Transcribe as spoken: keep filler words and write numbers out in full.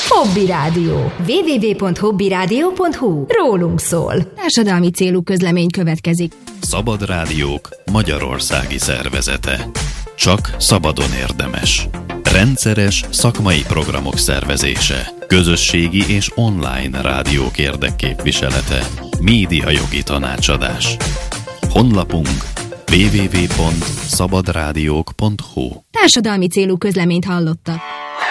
Hobby Rádió. double-u double-u double-u pont hobby rádió pont hu. Rólunk szól. Társadalmi célú közlemény következik. Szabad Rádiók Magyarországi Szervezete. Csak szabadon érdemes. Rendszeres szakmai programok szervezése. Közösségi és online rádiók érdekképviselete. Médiajogi tanácsadás. Honlapunk double-u double-u double-u pont szabad rádiók pont hu. Társadalmi célú közleményt hallottak.